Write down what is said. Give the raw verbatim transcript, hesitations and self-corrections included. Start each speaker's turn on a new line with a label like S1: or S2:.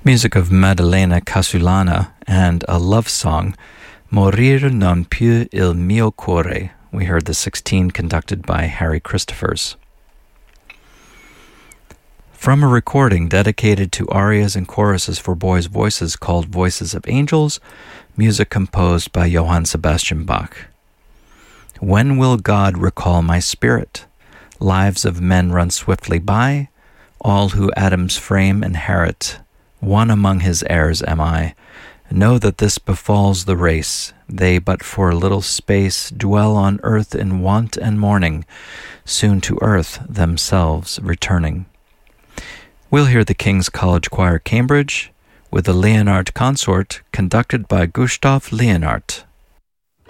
S1: Music of Maddalena Casulana and a love song, Morir non più il mio cuore. We heard the sixteen conducted by Harry Christophers. From a recording dedicated to arias and choruses for boys' voices called Voices of Angels, music composed by Johann Sebastian Bach. When will God recall my spirit? Lives of men run swiftly by, all who Adam's frame inherit. One among his heirs am I. Know that this befalls the race. They but for a little space dwell on earth in want and mourning, soon to earth themselves returning. We'll hear the King's College Choir, Cambridge, with the Leonhardt Consort, conducted by Gustav Leonhardt.